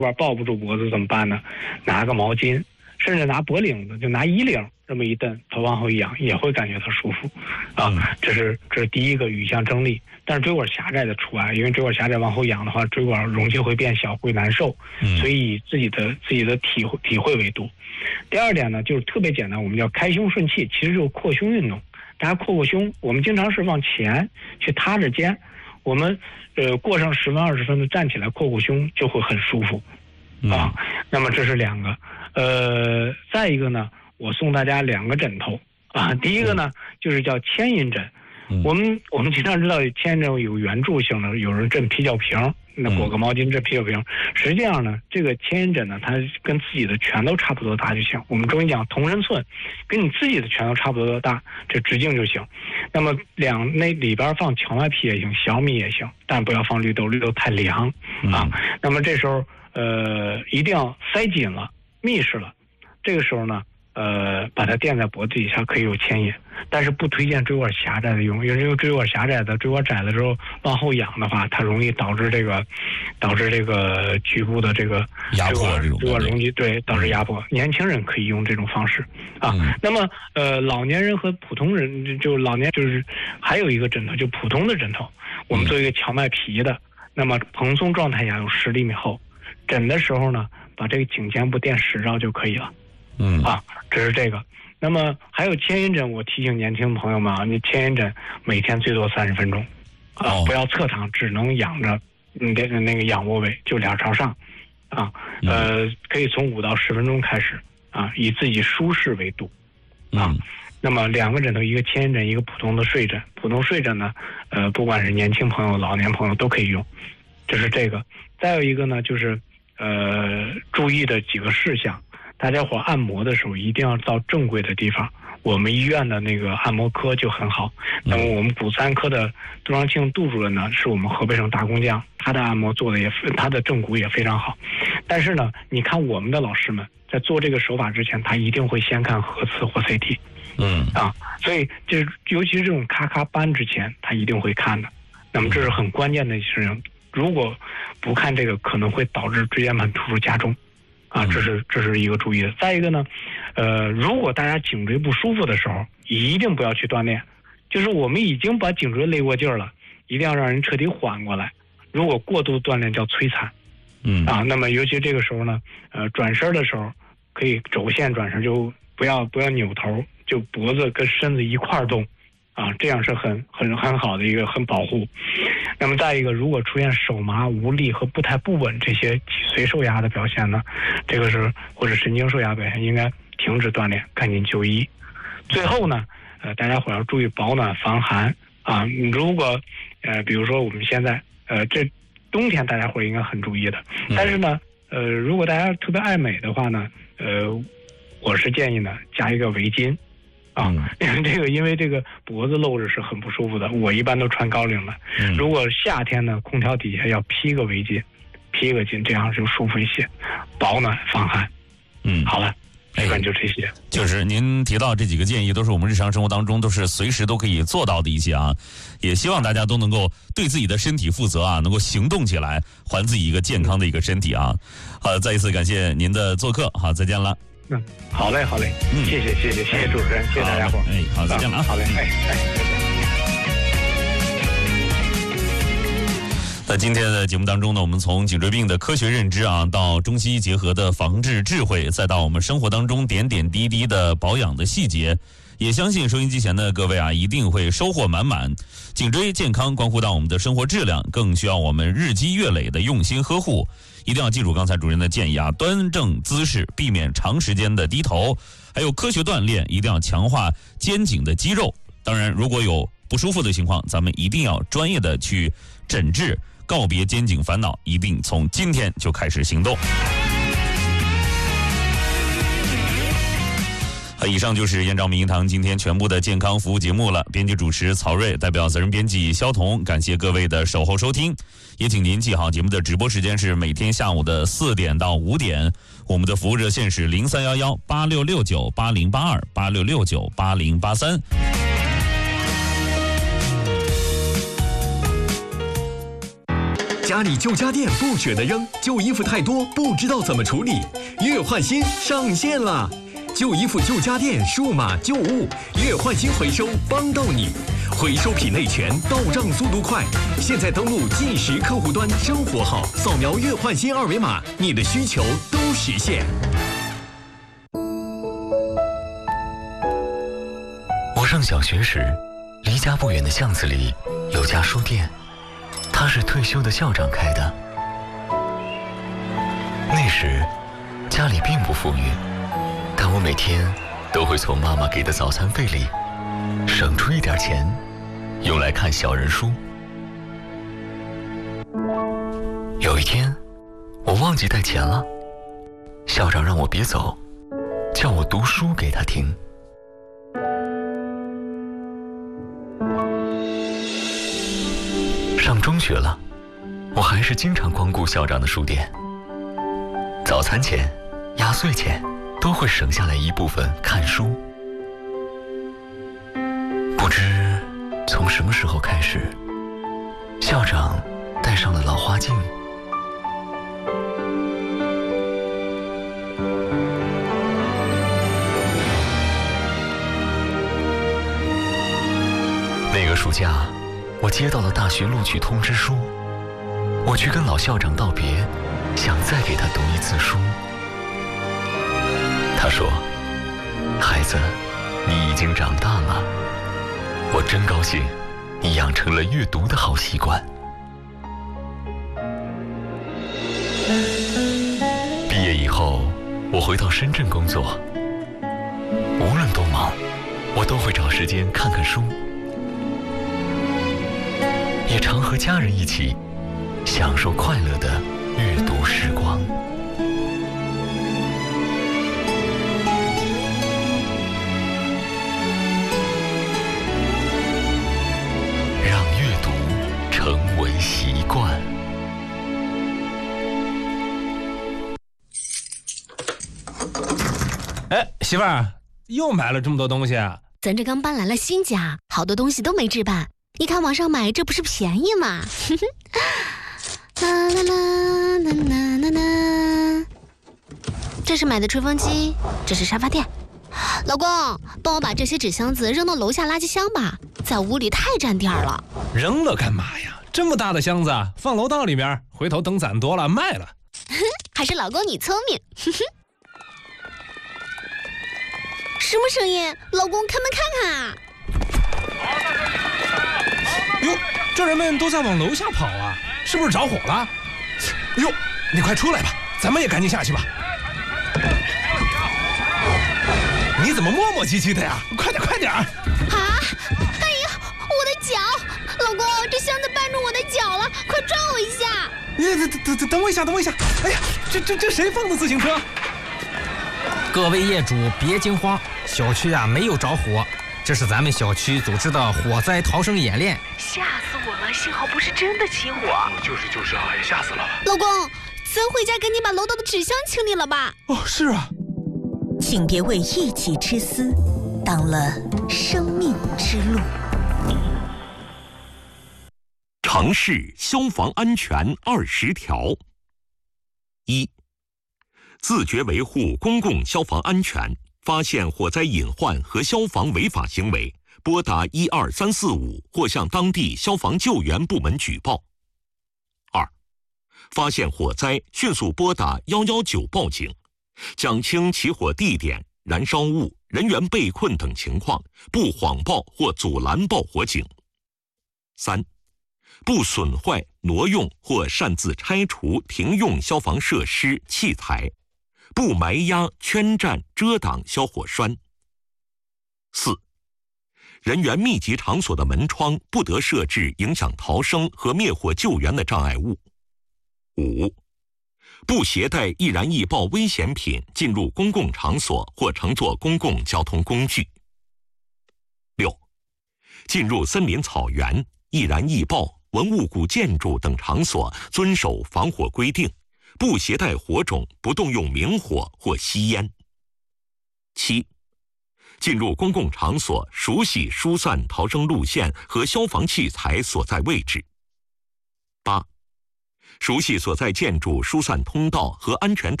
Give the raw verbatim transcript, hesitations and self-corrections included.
抱不住脖子怎么办呢？拿个毛巾，甚至拿脖领子，就拿衣领这么一蹬，头往后一仰，也会感觉到舒服啊。这是这是第一个语项征力。但是椎管狭窄的除外，因为椎管狭窄往后仰的话，椎管容积会变小，会难受，所以以自己的自己的体会体会为度。第二点呢，就是特别简单，我们叫开胸顺气，其实就是扩胸运动。大家扩过胸，我们经常是往前去塌着肩，我们呃过上十分二十分的站起来扩扩胸就会很舒服啊。那么这是两个，呃，再一个呢，我送大家两个枕头啊。第一个呢就是叫牵引枕。我们我们经常知道牵引枕有圆柱形的，有人枕啤酒瓶，那裹个毛巾枕啤酒瓶。实际上呢，这个牵引枕呢，它跟自己的拳头差不多大就行。我们中医讲同身寸，跟你自己的拳头差不多大，这直径就行。那么两那里边放荞麦皮也行，小米也行，但不要放绿豆，绿豆太凉啊。那么这时候呃一定要塞紧了，密实了。这个时候呢，呃，把它垫在脖子底下可以有牵引，但是不推荐椎管狭窄的用，因为椎管狭窄的、椎管窄的时候往后仰的话，它容易导致这个，导致这个局部的这个压迫这种椎管容积，对，导致压迫。年轻人可以用这种方式啊。嗯、那么呃，老年人和普通人，就老年就是还有一个枕头，就普通的枕头，我们做一个荞麦皮的，那么蓬松状态下有十厘米厚，枕的时候呢，把这个颈肩部垫十招就可以了。嗯啊，这是这个。那么还有牵引枕，我提醒年轻朋友们啊，你牵引枕每天最多三十分钟，啊，哦、不要侧躺，只能仰着，你的那个仰卧位，就脸朝上，啊，呃，可以从五到十分钟开始，啊，以自己舒适为度，啊。嗯、那么两个枕头，一个牵引枕，一个普通的睡枕。普通睡枕呢，呃，不管是年轻朋友、老年朋友都可以用，这是这个。再有一个呢，就是呃，注意的几个事项。大家伙按摩的时候一定要到正规的地方，我们医院的那个按摩科就很好。那么我们骨三科的杜长庆杜主任呢，是我们河北省大工匠，他的按摩做的也，他的正骨也非常好。但是呢，你看我们的老师们在做这个手法之前，他一定会先看核磁或 C T， 嗯啊，所以就是尤其是这种咔咔扳之前，他一定会看的。那么这是很关键的事情，如果不看这个，可能会导致椎间盘突出加重。啊，这是这是一个注意的。再一个呢，呃，如果大家颈椎不舒服的时候，一定不要去锻炼。就是我们已经把颈椎勒过劲儿了，一定要让人彻底缓过来。如果过度锻炼叫摧残，嗯啊，那么尤其这个时候呢，呃，转身的时候可以轴线转身，就不要不要扭头，就脖子跟身子一块儿动。啊，这样是很很很好的一个很保护。那么再一个，如果出现手麻、无力和不太不稳这些脊髓受压的表现呢，这个是或者神经受压表现，应该停止锻炼，赶紧就医。最后呢，呃，大家伙要注意保暖防寒啊。如果呃，比如说我们现在呃，这冬天大家伙应该很注意的，但是呢，呃，如果大家特别爱美的话呢，呃，我是建议呢加一个围巾。啊，因为这个，因为这个脖子露着是很不舒服的。我一般都穿高领的。嗯、如果夏天呢，空调底下要披个围巾，披个巾，这样就舒服一些，保暖防寒。嗯，好了，基本就这些。哎、 就是您提到这几个建议，都是我们日常生活当中都是随时都可以做到的一些啊。也希望大家都能够对自己的身体负责啊，能够行动起来，还自己一个健康的一个身体啊。好，再一次感谢您的做客，好，再见了。 嗯，好嘞，好嘞，嗯，谢谢，谢谢，谢谢主持人，谢谢大家伙， 哎，好，再见了啊， 好嘞，哎哎，再见。 在今天的节目当中呢，我们从颈椎病的科学认知啊，到中西医结合的防治智慧，再到我们生活当中点点滴滴的保养的细节，也相信收音机前的各位啊，一定会收获满满。颈椎健康关乎到我们的生活质量，更需要我们日积月累的用心呵护。一定要记住刚才主任的建议啊，端正姿势，避免长时间的低头，还有科学锻炼，一定要强化肩颈的肌肉。当然，如果有不舒服的情况，咱们一定要专业的去诊治，告别肩颈烦恼，一定从今天就开始行动。以上就是燕赵明堂今天全部的健康服务节目了。编辑主持曹睿，代表责任编辑肖彤，感谢各位的守候收听。也请您记好节目的直播时间是每天下午的四点到五点，我们的服务热线是零三幺幺八六六九八零八二八六六九八零八三。 家里旧家电不舍得扔，旧衣服太多不知道怎么处理，月换新上线了。旧衣服、旧家电、数码旧物，月换新回收帮到你，回收品类全，到账速度快。现在登录即时客户端生活号，扫描月换新二维码，你的需求都实现。 我上小学时，离家不远的巷子里有家书店，它是退休的校长开的。那时家里并不富裕，但我每天都会从妈妈给的早餐费里省出一点钱，用来看小人书。有一天我忘记带钱了，校长让我别走，叫我读书给他听。上中学了，我还是经常光顾校长的书店。早餐钱、压岁钱都会省下来一部分看书。不知从什么时候开始，校长戴上了老花镜。那个暑假，我接到了大学录取通知书，我去跟老校长道别，想再给他读一次书。他说：“孩子，你已经长大了，我真高兴，你养成了阅读的好习惯。”毕业以后，我回到深圳工作，无论多忙，我都会找时间看看书。也常和家人一起享受快乐的阅读时光。让阅读成为习惯。 哎，媳妇儿，又买了这么多东西啊？ 咱这刚搬来了新家，好多东西都没置办。你看网上买，这不是便宜吗？啦啦啦啦啦啦啦！这是买的吹风机，这是沙发垫。老公，帮我把这些纸箱子扔到楼下垃圾箱吧，在屋里太占地儿了。 扔了干嘛呀？这么大的箱子放楼道里面，回头等攒多了卖了。 还是老公你聪明。什么声音？老公，开门看看啊！ 哟，这人们都在往楼下跑啊，是不是着火了？哟，你快出来吧，咱们也赶紧下去吧。你怎么磨磨唧唧的呀？快点快点！啊！ 哎呀，我的脚！老公，这箱子绊住我的脚了，快抓我一下！ 你等等等等我一下，等我一下！哎呀，这这这谁放的自行车？ 各位业主别惊慌，小区啊没有着火。这是咱们小区组织的火灾逃生演练， 吓死我了！幸好不是真的起火。 就是就是啊，也吓死了。 老公，咱回家赶紧把楼道的纸箱清理了吧。 哦，是啊。 请别为一己之私挡了生命之路。 城市消防安全二十条：一、自觉维护公共消防安全。发现火灾隐患和消防违法行为，拨打一二三四五或向当地消防救援部门举报。二、发现火灾，迅速拨打一一九报警，讲清起火地点、燃烧物、人员被困等情况，不谎报或阻拦报火警。三、不损坏、挪用或擅自拆除停用消防设施、器材。不埋压、圈占、遮挡消火栓。四、人员密集场所的门窗不得设置影响逃生和灭火救援的障碍物。五、不携带易燃易爆危险品进入公共场所或乘坐公共交通工具。六、进入森林草原、易燃易爆、文物古建筑等场所遵守防火规定。不携带火种，不动用明火或吸烟。七、进入公共场所熟悉疏散逃生路线和消防器材所在位置。八、 熟悉所在建筑疏散通道和安全